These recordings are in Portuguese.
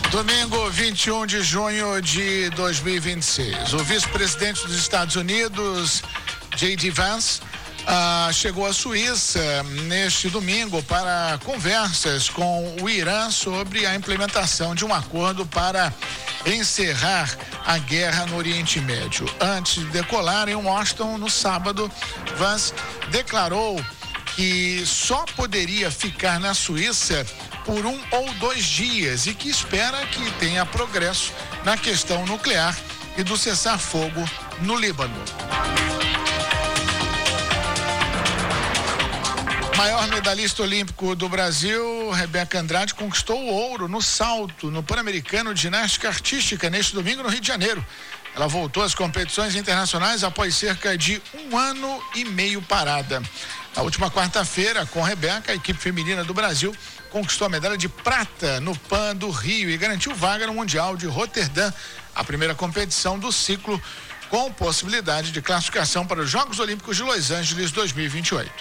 Domingo, 21 de junho de 2026. O vice-presidente dos Estados Unidos, J.D. Vance, chegou à Suíça neste domingo para conversas com o Irã sobre a implementação de um acordo para encerrar a guerra no Oriente Médio. Antes de decolar em Washington no sábado, Vance declarou que só poderia ficar na Suíça por 1 ou 2 dias e que espera que tenha progresso na questão nuclear e do cessar-fogo no Líbano. Maior medalhista olímpico do Brasil, Rebeca Andrade, conquistou o ouro no salto no Pan-Americano de Ginástica Artística neste domingo no Rio de Janeiro. Ela voltou às competições internacionais após cerca de 1 ano e meio parada. Na última quarta-feira, com Rebeca, a equipe feminina do Brasil conquistou a medalha de prata no Pan do Rio e garantiu vaga no Mundial de Roterdã, a primeira competição do ciclo, com possibilidade de classificação para os Jogos Olímpicos de Los Angeles 2028.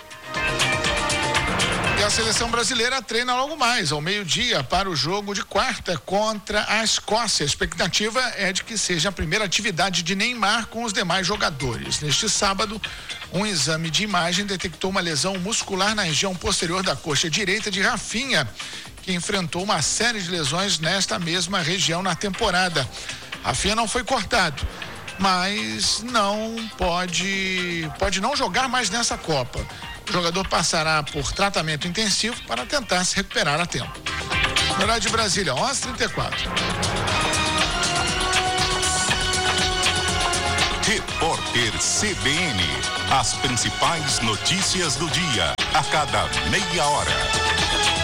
E a seleção brasileira treina logo mais, ao meio-dia, para o jogo de quarta contra a Escócia. A expectativa é de que seja a primeira atividade de Neymar com os demais jogadores. Neste sábado, um exame de imagem detectou uma lesão muscular na região posterior da coxa direita de Rafinha, que enfrentou uma série de lesões nesta mesma região na temporada. Rafinha não foi cortado, mas não pode não jogar mais nessa Copa. O jogador passará por tratamento intensivo para tentar se recuperar a tempo. Horário de Brasília, 11h34. Repórter CBN. As principais notícias do dia, a cada meia hora.